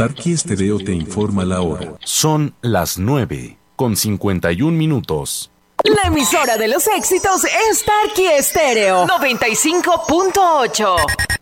Tarqui Estéreo te informa la hora. Son las 9:51. La emisora de los éxitos es Tarqui Estéreo 95.8.